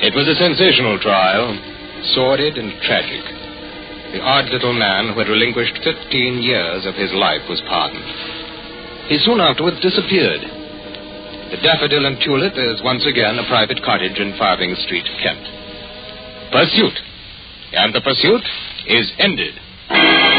It was a sensational trial, sordid and tragic. The odd little man who had relinquished 15 years of his life was pardoned. He soon afterwards disappeared. The Daffodil and Tulip is once again a private cottage in Farthing Street, Kent. Pursuit. And the pursuit is ended.